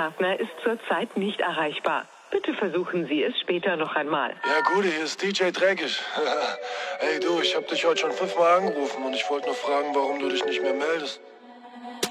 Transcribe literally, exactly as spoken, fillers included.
Gesprächspartner ist zurzeit nicht erreichbar. Bitte versuchen Sie es später noch einmal. Ja, Gude, hier ist D J Dreckig. Hey du, ich hab dich heute schon fünfmal angerufen und ich wollte nur fragen, warum du dich nicht mehr meldest.